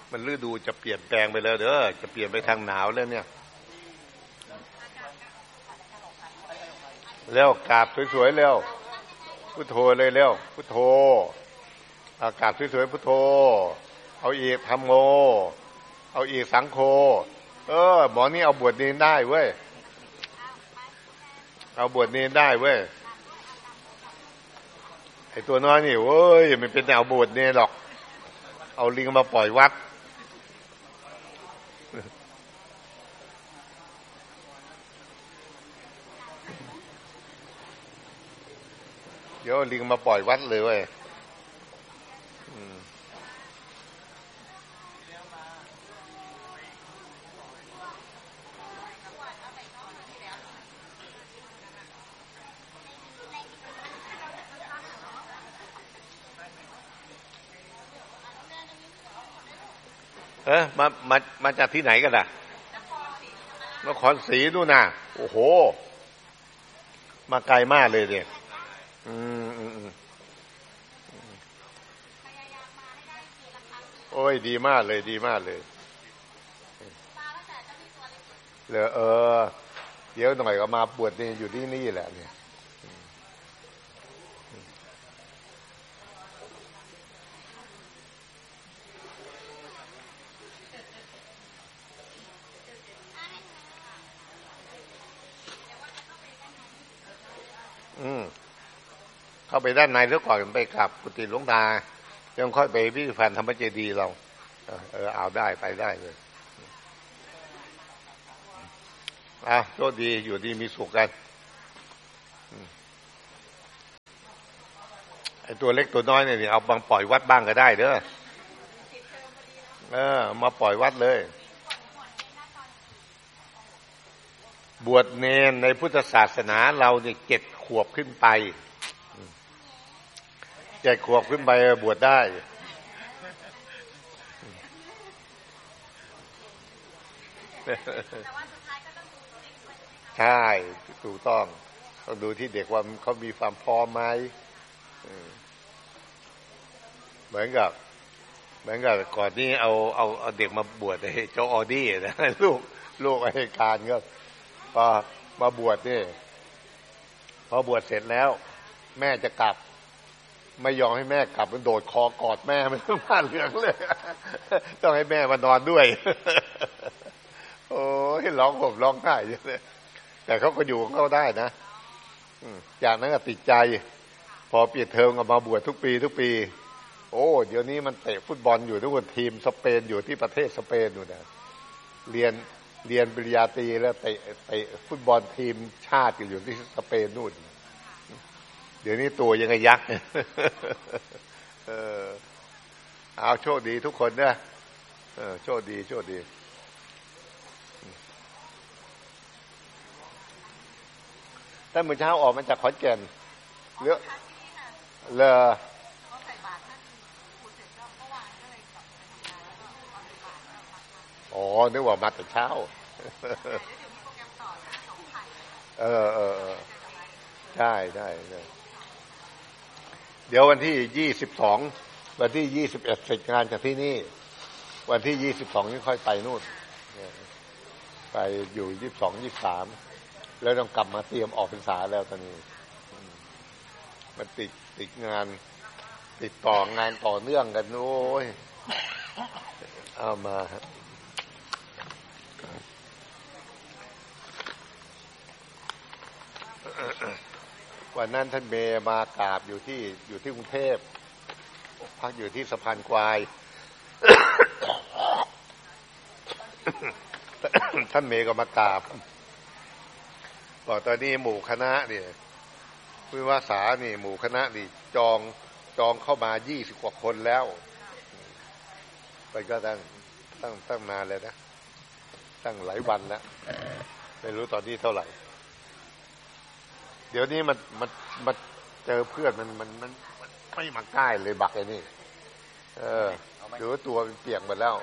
มันฤดูจะเปลี่ยนแปลงไปแล้วเด้อจะเปลี่ยนไปทางหนาวแล้วเนี่ยแล้วกราบสวยๆเร็วพุทโธเลยเร็วพุทโธอากาศสวยๆพุทโธเอาอีกธัมโมเอาอีกสังโฆหมอนี่เอาบวชเนรได้เว้ยเอาบวชเนรได้เว้ยไอ้ตัวน้อยนี่เว้ยมันเป็นแนวบวชเนรหรอกเอาลิงมาปล่อยวัดเดี๋ยวลิงมาปล่อยวัดเลยเว้ยมาจากที่ไหนกันล่ะนครศรีนู่นน่ะโอ้โหมาไกลมากเลยเนี่ยโอ้ยดีมากเลยดีมากเลยเหรอเดี๋ยวหน่อยก็มาบวชนี่อยู่ที่นี่แหละเนี่ยเข้าไปด้านในแล้วก่อนไปกราบกุฏิหลวงตายังค่อยไปพิพิธภัณฑ์ธรรมเจดีย์เราเอาได้ไปได้เลยโชคดีอยู่ดีมีสุขกันไอ้ตัวเล็กตัวน้อยเนี่ยเอาบางปล่อยวัดบ้างก็ได้เด้อมาปล่อยวัดเลยบวชเนรในพุทธศาสนาเราเนี่ย7 ขวบขึ้นไป7 ขวบขึ้นไปบวชได้ใช่ถูกต้องดูที่เด็กว่าเขามีความพร้อมไหมเหมือนกับก่อนนี้เอาเด็กมาบวชให้เจ้าออดี้นะลูกอัยการก็พอมาบวชนี่พอบวชเสร็จแล้วแม่จะกลับไม่ยอมให้แม่กลับมันโดดคอกอดแม่มันบ้านเหลืองเลยต้องให้แม่มานอนด้วยโอ้ยร้องห่มร้องไห้เยอะเลยแต่เขาก็อยู่ของเขาได้นะจากนั้นก็ติดใจพอเปลี่ยนเทอมก็มาบวชทุกปีโอ้เดี๋ยวนี้มันเตะฟุตบอลอยู่ทุกคนทีมสเปนอยู่ที่ประเทศสเปนอยู่นะเรียนปริญญาตรีแล้วเตะฟุตบอลทีมชาติอยู่ที่สเปนนู่นเดี๋ยวนี้ตัวยังไงยักษ์เอาโชคดีทุกคนนะโชคดีท่านมื้อเช้าออกมาจากขอนแก่นเลอนึกว่ามาแต่เช้าใช่เดี๋ยววันที่22วันที่21เสร็จงานจากที่นี่วันที่22นี่ค่อยไปนู่นไปอยู่22 23แล้วต้องกลับมาเตรียมออกพรรษาแล้วตอนนี้มันติดงานติดต่องานต่อเนื่องกันโอ้ยเอามาวันนั้นท่านเมย์มากราบอยู่ที่กรุงเทพพักอยู่ที่สะพานควายท่านเมย์ก็มากราบบอกตอนนี้หมู่คณะเนี่ยวิวาสานี่หมู่คณะนี่จองเข้ามา20 กว่าคนแล้วไปก็ตั้งนานเลยนะตั้งหลายวันแล้วไม่รู้ตอนนี้เท่าไหร่เดี๋ยวนี้มันเจอเพื่อนมันไม่มาใกล้เลยบักไอ้นี่เดี๋ยวตัวเปียกหมดแล้ว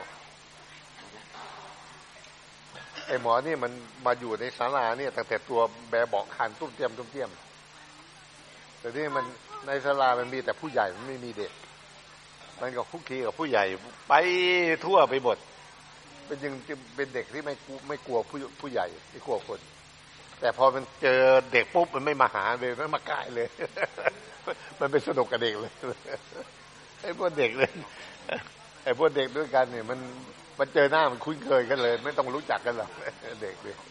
ไอ้หมอนี่มันมาอยู่ในศาลาเนี่ยตั้งแต่ตัวแบเบาะคานตุ้มเตี้ยมแต่นี่มันในศาลามันมีแต่ผู้ใหญ่มันไม่มีเด็กมันก็คุกคีกับผู้ใหญ่ไปทั่วไปหมดเป็นยังเป็นเด็กที่ไม่กลัวผู้ใหญ่ไม่กลัวคนแต่พอมันเจอเด็กปุ๊บมันไม่มาหาเลยไม่มาใกล้เลย มันไปสนุกกับเด็กเลยไอ้พวกเด็กเลยไอ้พวกเด็กด้วยกันเนี่ยมันเจอหน้ามันคุ้นเคยกันเลยไม่ต้องรู้จักกันหรอกเด็กเลย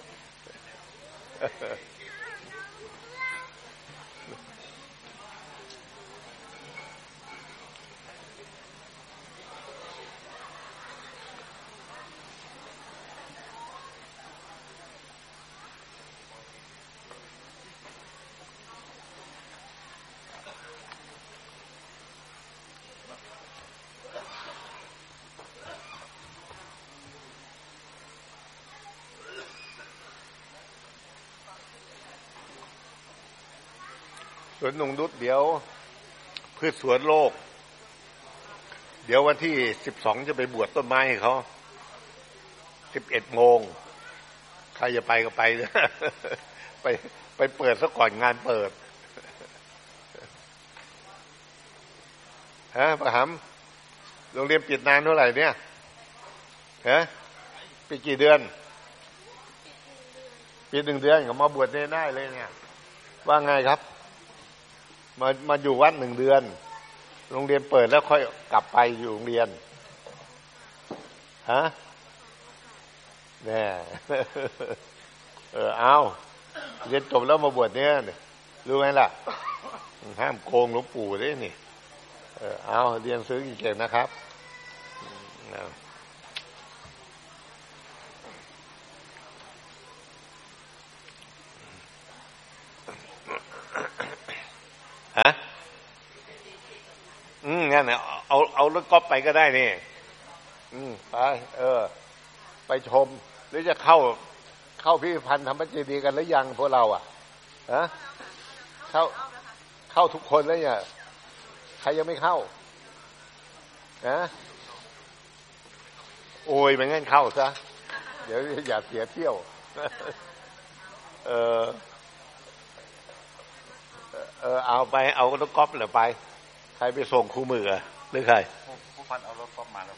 สวนนงนุชเดี๋ยวพืชสวนโลกเดี๋ยววันที่12จะไปบวชต้นไม้ให้เขา11 โมงใครจะไปก็ไปนะไปเปิดซะก่อนงานเปิดฮะประหำโรงเรียนปิดนานเท่าไหร่เนี่ยฮะปิดกี่เดือนปิด1 เดือนก็มาบวชได้เลยเนี่ยว่าไงครับมาอยู่วัด1 เดือนโรงเรียนเปิดแล้วค่อยกลับไปอยู่โรงเรียนฮะแน่เอาเรียนจบแล้วมาบวชเนี่ยรู้ไหมล่ะห้ามโกงหลวงปู่ด้วยนี่เอาเรียนซื้อเก่งนะครับฮะงั้นเอารถก๊อฟไปก็ได้นี่ไปไปชมหรือจะเข้าพิพิธภัณฑ์ธรรมเจดีย์กันหรือยังพวกเราฮะเข้าทุกคนแล้วเนี่ยใครยังไม่เข้านะโอ้ยมันงั้นเข้าซะเดี๋ยวอย่าเสียเที่ยวเอาไปเอารถก๊อฟเหรอไปใครไปส่งครูมือหรือใครผู้พันเอารถก๊อฟมาแล้ว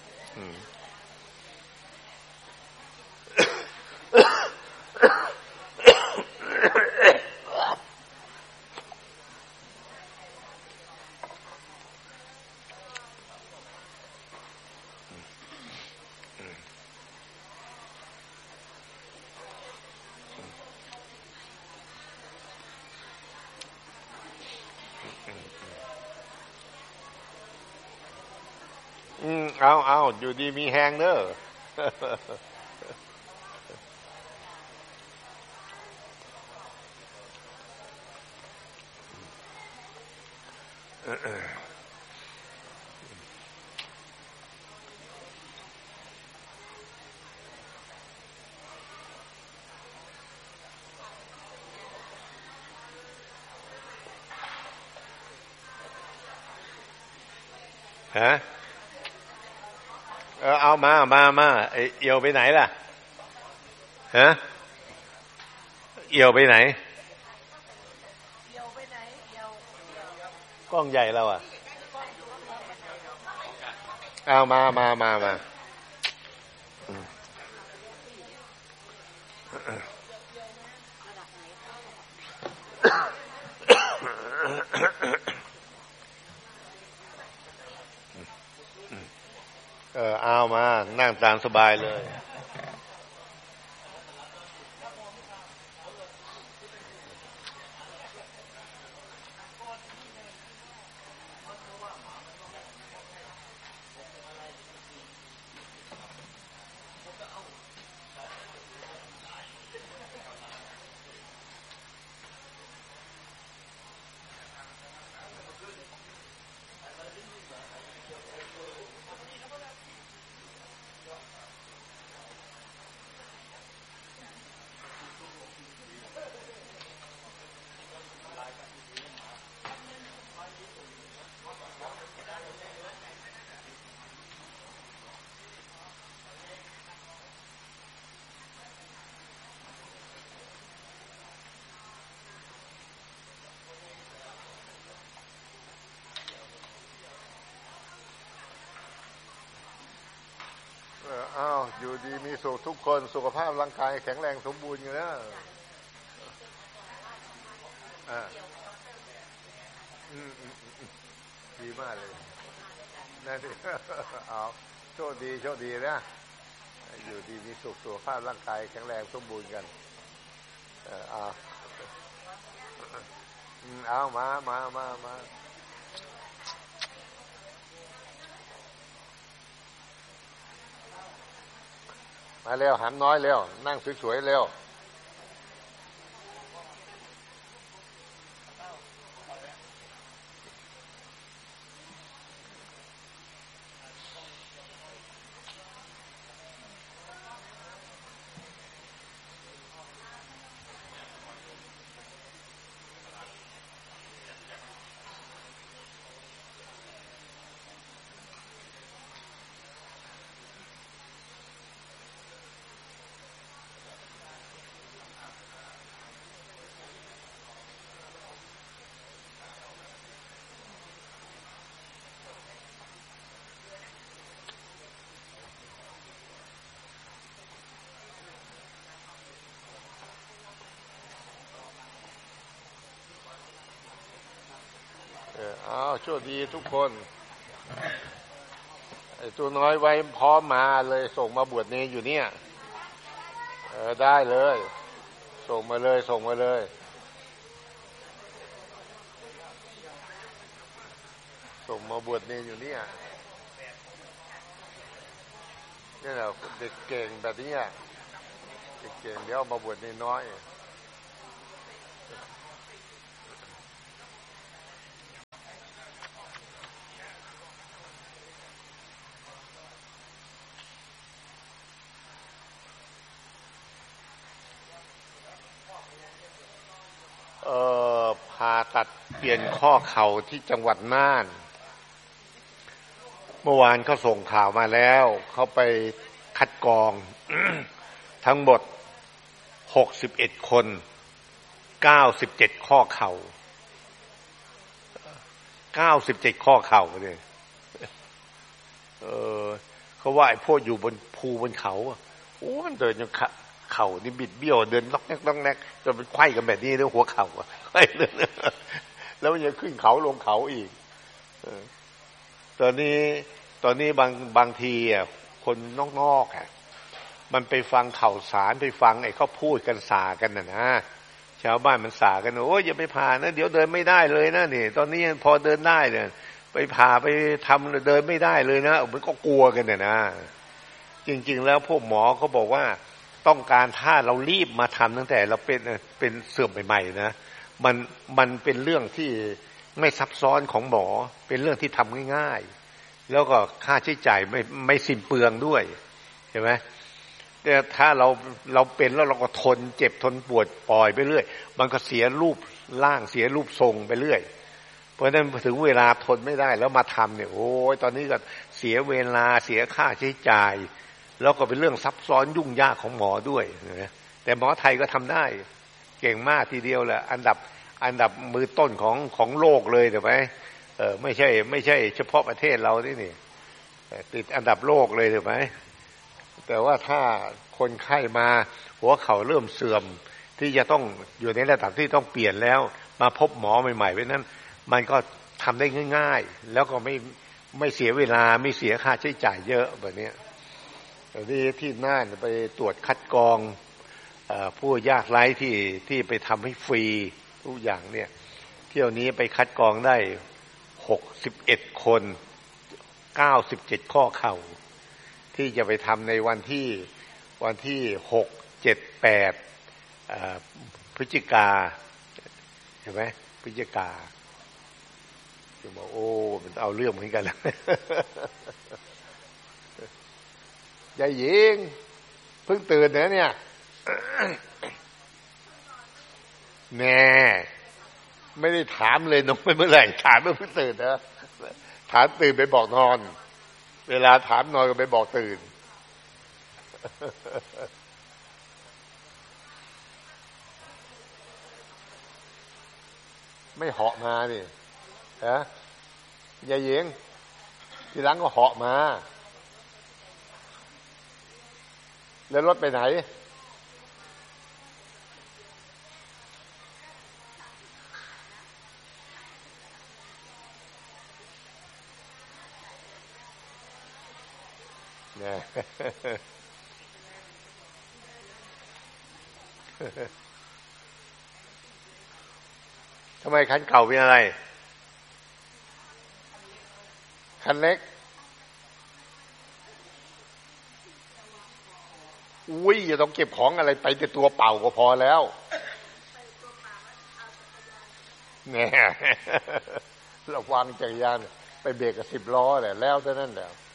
เอาอยู่ดีมีแหงเนอะฮะเอามาเอี่ยวไปไหนล่ะฮะเอี่ยวไปไหนกล้องใหญ่เราเอามาเอามานั่งตามสบายเลยอยู่ดีมีสุขทุกคนสุขภาพร่างกายแข็งแรงสมบูรณ์อยู่นะดีมากเลยนั่นดิเอาโชคดีโชคดีนะอยู่ดีมีสุขสุขภาพร่างกายแข็งแรงสมบูรณ์กันเอามาเร็วหำน้อยเร็วนั่งสวยๆเร็วโชคดีทุกคนไอ้ตัวน้อยไว้พร้อมมาเลยส่งมาบวชเนรอยู่เนี่ยได้เลยส่งมาเลยส่งมาเลยส่งมาบวชเนรอยู่เนี่ยนี่แหละเด็กเก่งแบบนี้เด็กเก่งเดี๋ยวมาบวชเนรน้อยผ่าตัดเปลี่ยนข้อเข่าที่จังหวัดน่านเมื่อวานเขาส่งข่าวมาแล้วเขาไปคัดกรอง ทั้งหมด61คน97ข้อเข่า97ข้อเข่าเลยเขาว่าไอ้พวกอยู่บนภูบนเขาโอ้มันเดินจนเข่านี่บิดเบี้ยวเดินล็อกแนกจนเป็นไขว้กันแบบนี้ด้วยหัวเข่าแล้วมันยังขึ้นเขาลงเขาอีกตอนนี้บางทีคนนอกมันไปฟังข่าวสารไปฟังไอ้เขาพูดกันสากันนะชาวบ้านมันสากันโอ้ยอย่าไปผ่านะเดี๋ยวเดินไม่ได้เลยนะนี่ตอนนี้พอเดินได้เนี่ยไปผ่าไปทำเดินไม่ได้เลยนะมันก็กลัวกันนะจริงๆแล้วพวกหมอเขาบอกว่าต้องการถ้าเรารีบมาทำตั้งแต่เราเป็นเสื่อมใหม่ๆนะมันเป็นเรื่องที่ไม่ซับซ้อนของหมอเป็นเรื่องที่ทำง่ายๆแล้วก็ค่าใช้จ่ายไม่สิ้นเปลืองด้วยใช่ไหมแต่ถ้าเราเป็นแล้วเราก็ทนเจ็บทนปวดปล่อยไปเรื่อยมันก็เสียรูปร่างเสียรูปทรงไปเรื่อยเพราะฉะนั้นถึงเวลาทนไม่ได้แล้วมาทำเนี่ยโอ้ยตอนนี้ก็เสียเวลาเสียค่าใช้จ่ายแล้วก็เป็นเรื่องซับซ้อนยุ่งยากของหมอด้วยนะแต่หมอไทยก็ทำได้เก่งมากทีเดียวแหละอันดับมือต้นของโลกเลยถูกไหมไม่ใช่เฉพาะประเทศเรานี่ติดอันดับโลกเลยถูกไหมแต่ว่าถ้าคนไข้มาหัวเข่าเริ่มเสื่อมที่จะต้องอยู่ในระดับที่ต้องเปลี่ยนแล้วมาพบหมอใหม่ๆเพราะนั้นมันก็ทำได้ง่ายๆแล้วก็ไม่เสียเวลาไม่เสียค่าใช้จ่ายเยอะแบบนี้ที่น่านไปตรวจคัดกรองผู้ยากไร้ที่ไปทำให้ฟรีทุกอย่างเนี่ยเที่ยวนี้ไปคัดกรองได้61คน97ข้อเข่าที่จะไปทำในวันที่6 7 8พฤศจิกาเห็นไหมพฤศจิกาจะบอกโอ้มันเอาเรื่องเหมือนกันแล้วยายหญิงเพิ่งตื่นเนี่ยแน่ไม่ได้ถามเลยนมไม่เมื่อไหร่ถามเพิ่งตื่นนะถามตื่นไปบอกนอนเวลาถามนอนก็ไปบอกตื่นไม่เหาะมานี่ฮะยายหญิงทีหลังก็เหาะมาแล้วรถไปไหนเนี่ยทำไมคันเก่าเป็นอะไรคันเล็กอุ้ยอย่าต้องเก็บของอะไรไปแต่ตัวเปล่าก็พอแล้วเนี่ยระวังจักรยานไปเบรกกับ10 ล้อแหละแล้วเท่านั้นแหละ